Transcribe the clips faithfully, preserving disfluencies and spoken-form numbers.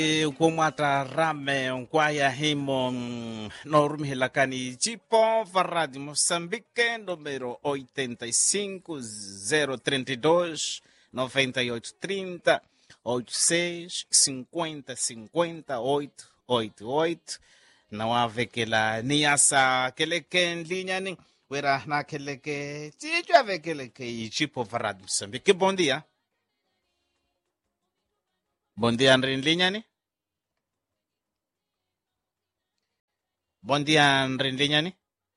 Kumata rame nkwaya himo normi hilakani Chipo Varadi Moçambique número oitenta e cinco, zero trinta e dois, noventa e oito trinta, oitenta e seis, cinquenta, cinquenta, oito oito oito. Não há aquela niasa keleke linha nem wera na keleke tiju ave keleke Chipo Varadi Moçambique. Bom dia. Bom dia, André Linhani. Bom dia, André Linhani.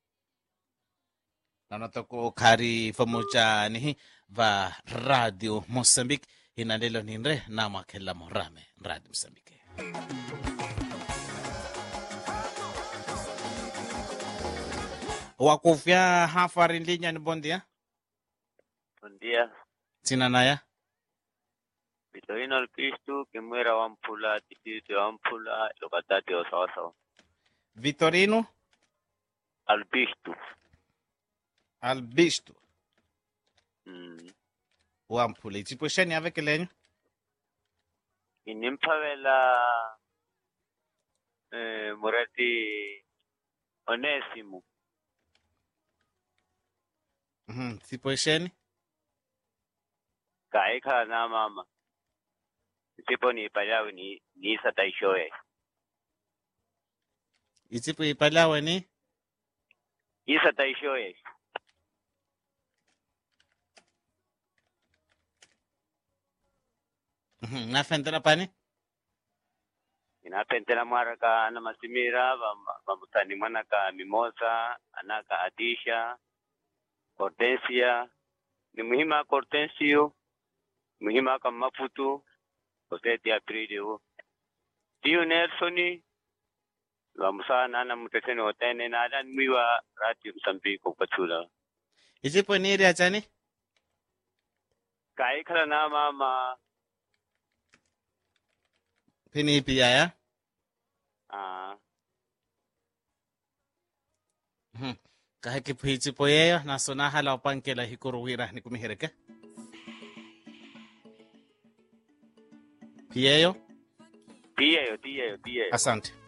Nanotoko kari famoja nihi va Radio Moçambique. Inalelo ninre na makela morame Radio Moçambique. Wakufia hafari Linhani, bom dia. Bom dia. Sinanaya. Vitorino Alpistu, que muera Wampula, Titito Wampula, Locatati Osawasawa. Vitorino Alpistu. Albisto. Mm. Wampule. Tipo sheni avec lenyo. Inimpavela eh, Murati Onesimo. Mhm. Tipo sheni. Kaika na mama. Tipo ni palawi ni ni sa taishoe. Itipo ipalawe ni Isa taishoe. mhm na fentana pani. Inapentela maraka na masimira vamutani manaka mimosa anaka atisha hortensia ni muhima hortensio muhima kama mafutu koseti apridio tiu Nelsoni vamusana na muteseni hotene na adan miwa rati Msambiko kachula Itipo ni iri achani. kai kala na mama Pini pia ya. ah Mhm. Kahit kipichi po yeyo, naso nahala upang kila hikuruwira ni kumihirika. Piyeyo, tiyeyo tiyeyo tiyeyo asante.